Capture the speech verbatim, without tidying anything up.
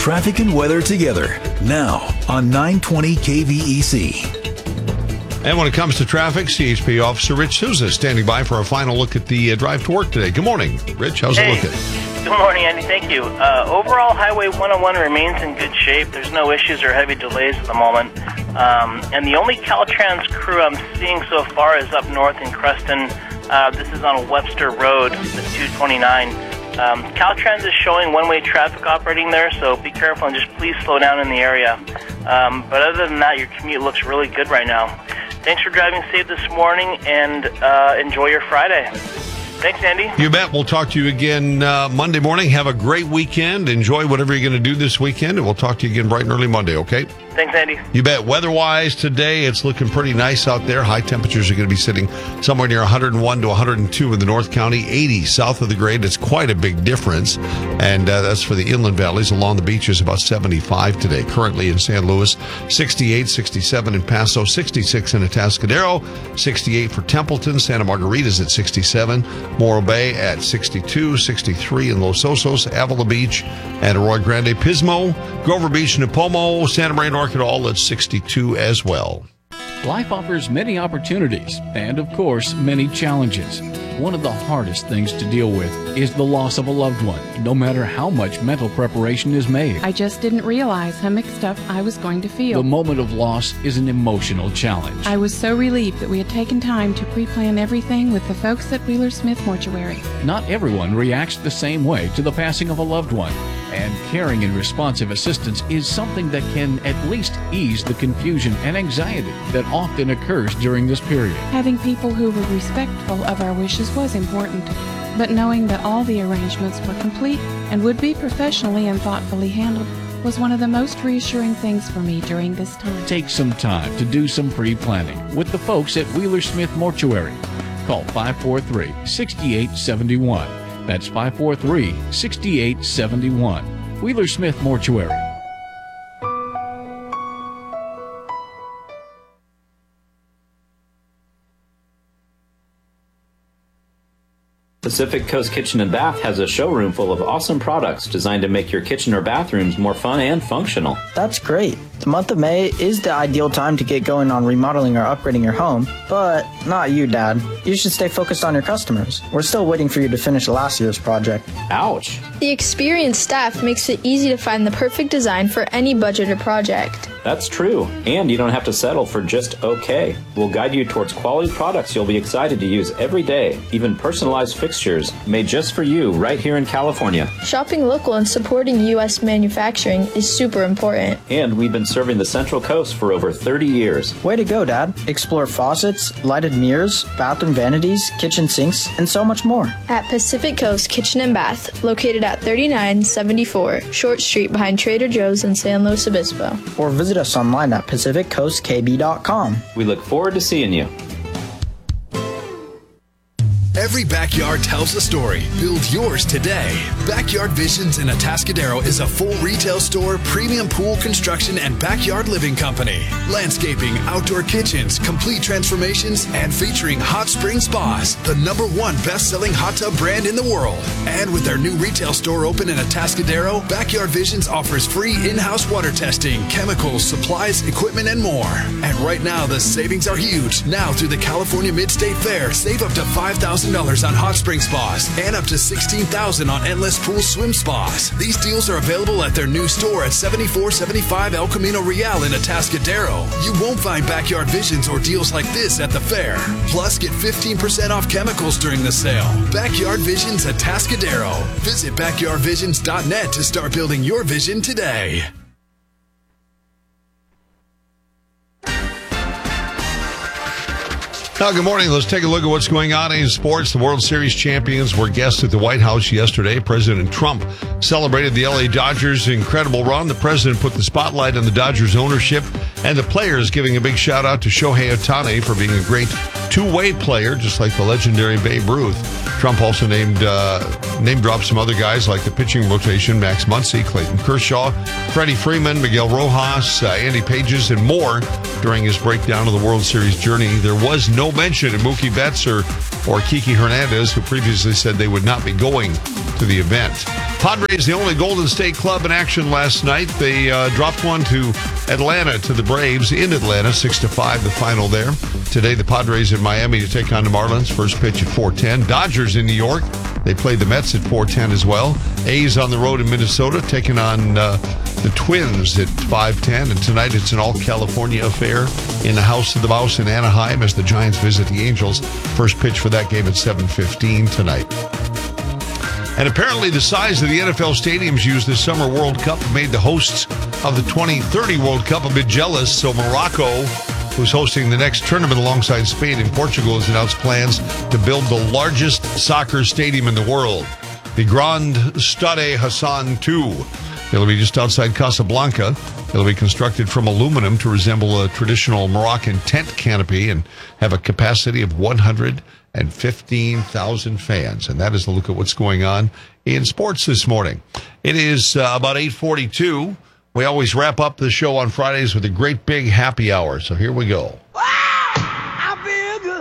traffic and weather together. Now on nine twenty K V E C. And when it comes to traffic, C H P Officer Rich Souza standing by for a final look at the uh, drive to work today. Good morning, Rich. How's hey. it looking? Good morning, Andy. Thank you. Uh, overall, Highway one oh one remains in good shape. There's no issues or heavy delays at the moment. Um, and the only Caltrans crew I'm seeing so far is up north in Creston. Uh, this is on Webster Road, the two twenty-nine. Um, Caltrans is showing one-way traffic operating there, so be careful and just please slow down in the area. Um, but other than that, your commute looks really good right now. Thanks for driving safe this morning, and uh, enjoy your Friday. Thanks, Andy. You bet. We'll talk to you again uh, Monday morning. Have a great weekend. Enjoy whatever you're going to do this weekend, and we'll talk to you again bright and early Monday, okay? Thanks, Andy. You bet. Weather-wise today, it's looking pretty nice out there. High temperatures are going to be sitting somewhere near one hundred one to one hundred two in the North County, eighty south of the grade. It's quite a big difference, and uh, that's for the inland valleys. Along the beaches, about seventy-five today. Currently in San Luis, sixty-eight, sixty-seven in Paso, sixty-six in Atascadero, sixty-eight for Templeton. Santa Margarita's at sixty-seven. Morro Bay at sixty-two, sixty-three in Los Osos, Avila Beach, and Arroyo Grande, Pismo, Grover Beach, Nipomo, Santa Maria, North all at sixty-two as well. Life offers many opportunities and, of course, many challenges. One of the hardest things to deal with is the loss of a loved one, no matter how much mental preparation is made. I just didn't realize how mixed up I was going to feel. The moment of loss is an emotional challenge. I was so relieved that we had taken time to pre-plan everything with the folks at Wheeler Smith Mortuary. Not everyone reacts the same way to the passing of a loved one, and caring and responsive assistance is something that can at least ease the confusion and anxiety that often occurs during this period. Having people who were respectful of our wishes was important, but knowing that all the arrangements were complete and would be professionally and thoughtfully handled was one of the most reassuring things for me during this time. Take some time to do some pre-planning with the folks at Wheeler Smith Mortuary. Call five four three, six eight seven one. That's five four three, six eight seven one. Wheeler Smith Mortuary. Pacific Coast Kitchen and Bath has a showroom full of awesome products designed to make your kitchen or bathrooms more fun and functional. That's great. The month of May is the ideal time to get going on remodeling or upgrading your home, but not you, Dad. You should stay focused on your customers. We're still waiting for you to finish last year's project. Ouch. The experienced staff makes it easy to find the perfect design for any budget or project. That's true, and you don't have to settle for just okay. We'll guide you towards quality products you'll be excited to use every day, even personalized fixtures made just for you right here in California. Shopping local and supporting U S manufacturing is super important. And we've been serving the Central Coast for over thirty years. Way to go, Dad. Explore faucets, lighted mirrors, bathroom vanities, kitchen sinks, and so much more. At Pacific Coast Kitchen and Bath, located at thirty-nine seventy-four Short Street behind Trader Joe's in San Luis Obispo. Or visit us online at pacific coast k b dot com. We look forward to seeing you. Every backyard tells a story. Build yours today. Backyard Visions in Atascadero is a full retail store, premium pool construction, and backyard living company. Landscaping, outdoor kitchens, complete transformations, and featuring Hot Spring Spas, the number one best-selling hot tub brand in the world. And with their new retail store open in Atascadero, Backyard Visions offers free in-house water testing, chemicals, supplies, equipment, and more. And right now, the savings are huge. Now through the California Mid-State Fair, save up to five thousand dollars on hot spring spas and up to sixteen thousand dollars on endless pool swim spas. These deals are available at their new store at seventy-four seventy-five El Camino Real in Atascadero. You won't find Backyard Visions or deals like this at the fair. Plus, get fifteen percent off chemicals during the sale. Backyard Visions Atascadero. Visit backyard visions dot net to start building your vision today. Now, good morning. Let's take a look at what's going on in sports. The World Series champions were guests at the White House yesterday. President Trump celebrated the L A Dodgers' incredible run. The president put the spotlight on the Dodgers' ownership and the players, giving a big shout-out to Shohei Ohtani for being a great two-way player, just like the legendary Babe Ruth. Trump also named uh, name dropped some other guys like the pitching rotation, Max Muncy, Clayton Kershaw, Freddie Freeman, Miguel Rojas, uh, Andy Pages, and more during his breakdown of the World Series journey. There was no mention of Mookie Betts or, or Kiki Hernandez, who previously said they would not be going to the event. Padres, the only Golden State club in action last night. They uh, dropped one to Atlanta, to the Braves in Atlanta, six to five, the final there. Today, the Padres in Miami to take on the Marlins. First pitch at four ten. Dodgers in New York. They played the Mets at four ten as well. A's on the road in Minnesota, taking on uh, the Twins at five ten. And tonight, it's an all-California affair in the House of the Mouse in Anaheim as the Giants visit the Angels. First pitch for that game at seven fifteen tonight. And apparently the size of the N F L stadiums used this Summer World Cup made the hosts of the twenty thirty World Cup a bit jealous. So Morocco, who's hosting the next tournament alongside Spain and Portugal, has announced plans to build the largest soccer stadium in the world, the Grand Stade Hassan two. It'll be just outside Casablanca. It'll be constructed from aluminum to resemble a traditional Moroccan tent canopy and have a capacity of one hundred fifteen thousand fans. And that is a look at what's going on in sports this morning. It is uh, about eight forty-two. We always wrap up the show on Fridays with a great big happy hour. So here we go.